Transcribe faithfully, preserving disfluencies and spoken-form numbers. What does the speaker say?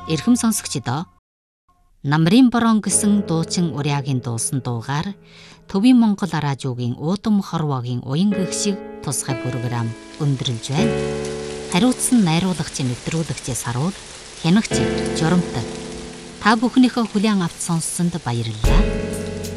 Эрхэм сонсогчдоо Намрын борон гэсэн дуучин Уриагийн дуусан дуугаар Төвийн Монгол радиогийн Уудам хорвоогийн уян гэгшиг тусгай програм өндөрлж байна. Хариуцсан найруулагч нэвтрүүлэгч Саруул, хянагч Жоромтой. Та бүхнийхөө хүлээн авч сонссонд баярлалаа.